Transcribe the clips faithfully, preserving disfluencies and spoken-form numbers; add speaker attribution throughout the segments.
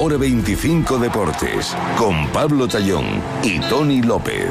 Speaker 1: Hora veinticinco Deportes, con Pablo Tallón y Tony López.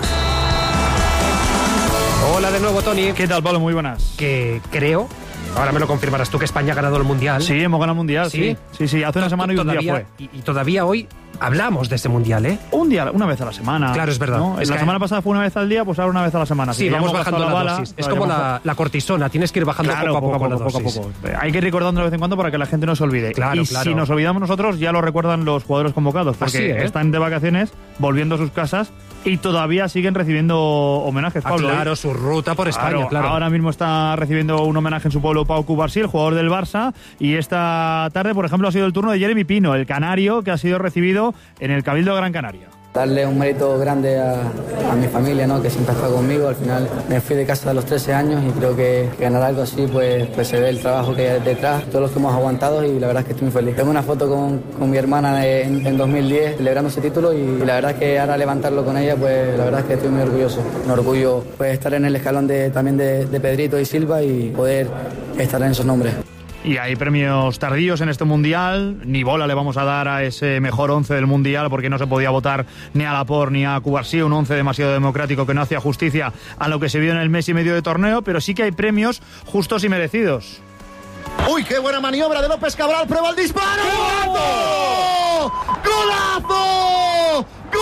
Speaker 2: Hola de nuevo, Tony.
Speaker 3: ¿Qué tal, Pablo? Muy buenas.
Speaker 2: Que creo, ahora me lo confirmarás tú, que España ha ganado el Mundial.
Speaker 3: Sí, hemos ganado el Mundial, sí. Sí, sí, sí. Hace una semana y un día fue.
Speaker 2: Y, y todavía hoy hablamos de ese Mundial, ¿eh?
Speaker 3: Un día, una vez a la semana.
Speaker 2: Claro, es verdad.
Speaker 3: ¿No?
Speaker 2: Es
Speaker 3: la
Speaker 2: que...
Speaker 3: semana pasada fue una vez al día, pues ahora una vez a la semana.
Speaker 2: Sí, vamos bajando la, la dosis. Es como la, la cortisona, tienes que ir bajando
Speaker 3: claro,
Speaker 2: poco a poco,
Speaker 3: poco,
Speaker 2: la
Speaker 3: poco,
Speaker 2: dosis.
Speaker 3: poco, poco. Hay que ir recordando de vez en cuando para que la gente no se olvide.
Speaker 2: Claro,
Speaker 3: y
Speaker 2: claro.
Speaker 3: si nos olvidamos nosotros, ya lo recuerdan los jugadores convocados, porque
Speaker 2: Así, ¿eh?
Speaker 3: están de vacaciones, volviendo a sus casas y todavía siguen recibiendo homenajes, Pablo.
Speaker 2: Ah, claro, su ruta por España,
Speaker 3: claro,
Speaker 2: claro.
Speaker 3: Ahora mismo está recibiendo un homenaje en su pueblo Pau Cubarsí, el jugador del Barça, y esta tarde, por ejemplo, ha sido el turno de Jeremy Pino, el canario, que ha sido recibido en el Cabildo de Gran Canaria.
Speaker 4: Darle un mérito grande a, a mi familia, ¿no? Que siempre ha estado conmigo. Al final me fui de casa a los trece años y creo que ganar algo así, pues, pues se ve el trabajo que hay detrás, todos los que hemos aguantado, y la verdad es que estoy muy feliz. Tengo una foto con, con mi hermana en, en dos mil diez celebrando ese título, y la verdad es que ahora levantarlo con ella, pues la verdad es que estoy muy orgulloso. Un orgullo, pues, estar en el escalón de, también de, de Pedrito y Silva y poder estar en esos nombres.
Speaker 3: Y hay premios tardíos en este Mundial. Ni bola le vamos a dar a ese mejor once del Mundial, porque no se podía votar ni a Laporte ni a Cubarsí, un once demasiado democrático que no hacía justicia a lo que se vio en el mes y medio de torneo, pero sí que hay premios justos y merecidos.
Speaker 5: ¡Uy, qué buena maniobra de López Cabral! ¡Prueba el disparo! ¡Golazo! ¡Golazo!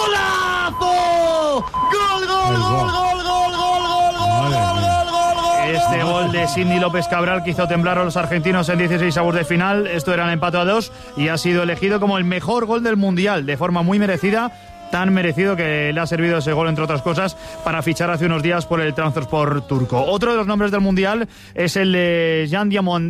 Speaker 5: ¡Golazo! ¡Gol, gol, gol, gol, gol, gol, gol, gol, gol, gol!
Speaker 3: Este gol de Cindy López Cabral que hizo temblar a los argentinos en dieciséis avos de final. Esto era el empate a dos y ha sido elegido como el mejor gol del Mundial, de forma muy merecida. Tan merecido que le ha servido ese gol, entre otras cosas, para fichar hace unos días por el Trabzonspor turco. Otro de los nombres del Mundial es el de Jean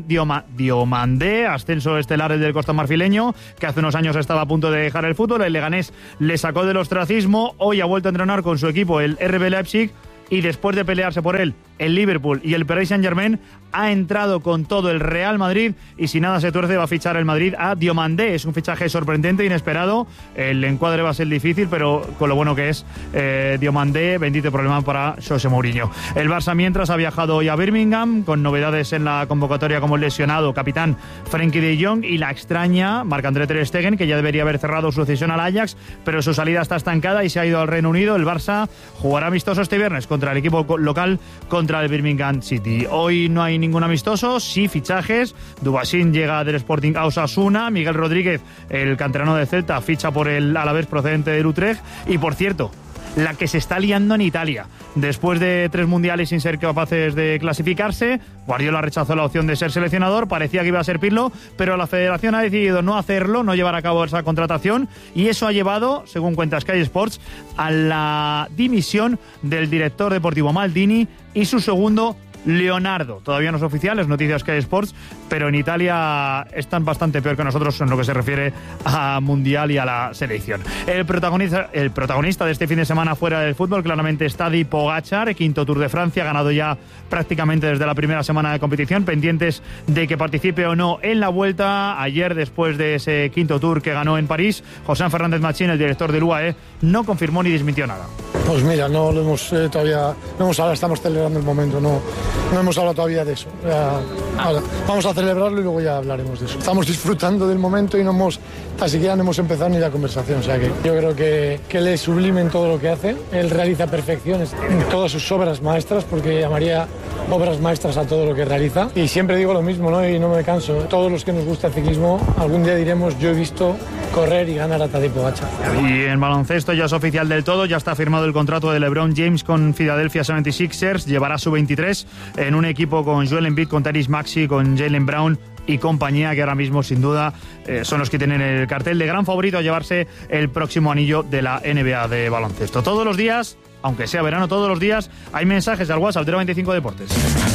Speaker 3: Diomandé, ascenso estelar del costamarfileño, que hace unos años estaba a punto de dejar el fútbol. El leganés le sacó del ostracismo. Hoy ha vuelto a entrenar con su equipo, el R B Leipzig, y después de pelearse por él el Liverpool y el Paris Saint-Germain, ha entrado con todo el Real Madrid, y si nada se tuerce va a fichar el Madrid a Diomandé. Es un fichaje sorprendente, inesperado. El encuadre va a ser difícil, pero con lo bueno que es eh, Diomandé, bendito problema para José Mourinho. El Barça, mientras, ha viajado hoy a Birmingham, con novedades en la convocatoria como el lesionado capitán Frenkie de Jong y la extraña Marc-André ter Stegen, que ya debería haber cerrado su cesión al Ajax, pero su salida está estancada y se ha ido al Reino Unido. El Barça jugará amistoso este viernes contra el equipo local, contra el Birmingham City. Hoy no hay ningún amistoso, sí fichajes. Dubasín llega del Sporting a Osasuna. Miguel Rodríguez, el canterano de Celta, ficha por el Alavés procedente del Utrecht. Y por cierto, la que se está liando en Italia. Después de tres mundiales sin ser capaces de clasificarse, Guardiola rechazó la opción de ser seleccionador. Parecía que iba a ser Pirlo, pero la federación ha decidido no hacerlo, no llevar a cabo esa contratación, y eso ha llevado, según cuenta Sky Sports, a la dimisión del director deportivo Maldini y su segundo, Leonardo. Todavía no es oficial, es noticia Sky Sports, pero en Italia están bastante peor que nosotros en lo que se refiere a Mundial y a la selección. El protagonista, el protagonista de este fin de semana fuera del fútbol claramente es Tadej Pogačar, quinto Tour de Francia, ganado ya prácticamente desde la primera semana de competición, pendientes de que participe o no en la Vuelta. Ayer, después de ese quinto Tour que ganó en París, José Fernández Machín, el director del U A E, no confirmó ni desmintió nada.
Speaker 6: Pues mira, no lo hemos eh, todavía, no hemos hablado, estamos celebrando el momento, no, no hemos hablado todavía de eso. Ya, ahora, vamos a celebrarlo y luego ya hablaremos de eso. Estamos disfrutando del momento y no hemos, ni siquiera no hemos empezado ni la conversación, o sea que yo creo que, que él es sublime en todo lo que hace, él realiza perfecciones en todas sus obras maestras, porque llamaría obras maestras a todo lo que realiza, y siempre digo lo mismo, ¿no? Y no me canso, todos los que nos gusta el ciclismo, algún día diremos, yo he visto correr y ganar a Tadej Pogačar.
Speaker 3: Y en baloncesto ya es oficial del todo, ya está firmado el contrato de LeBron James con Philadelphia setenta y seis ers, llevará su veintitrés en un equipo con Joel Embiid, con Tyrese Maxey, con Jaylen Brown y compañía, que ahora mismo sin duda eh, son los que tienen el cartel de gran favorito a llevarse el próximo anillo de la N B A de baloncesto. Todos los días, aunque sea verano, todos los días hay mensajes al WhatsApp de Hora veinticinco Deportes.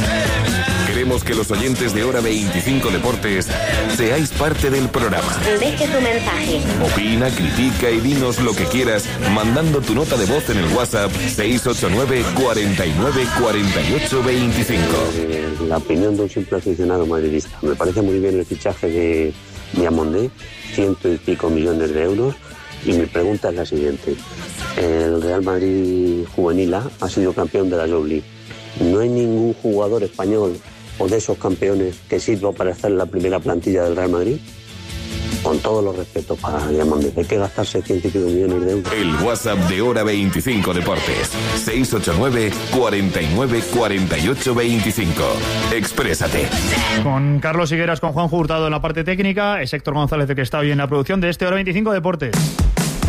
Speaker 1: Queremos que los oyentes de Hora veinticinco Deportes seáis parte del programa.
Speaker 7: Deje tu mensaje.
Speaker 1: Opina, critica y dinos lo que quieras mandando tu nota de voz en el WhatsApp seis ocho nueve, cuarenta y nueve, cuarenta y ocho, veinticinco.
Speaker 8: Eh, la opinión de un simple aficionado madridista. Me parece muy bien el fichaje de Diomandé, ciento y pico millones de euros. Y mi pregunta es la siguiente. El Real Madrid Juvenil A ha sido campeón de la Youth League. ¿No hay ningún jugador español o de esos campeones que sirva para estar en la primera plantilla del Real Madrid? con todos los respetos para Diamandé, hay que gastarse ciento y pico millones de euros.
Speaker 1: El WhatsApp de Hora veinticinco Deportes, seis ocho nueve, cuarenta y nueve, cuarenta y ocho, veinticinco. Exprésate.
Speaker 3: Con Carlos Higueras, con Juan Hurtado en la parte técnica, es Héctor González el que está hoy en la producción de este Hora veinticinco Deportes.